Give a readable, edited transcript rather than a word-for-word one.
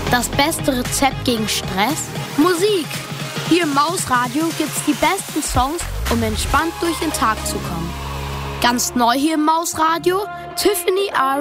Das beste Rezept gegen Stress? Musik! Hier im Mausradio gibt's die besten Songs, um entspannt durch den Tag zu kommen. Ganz neu hier im Mausradio, Tiffany R.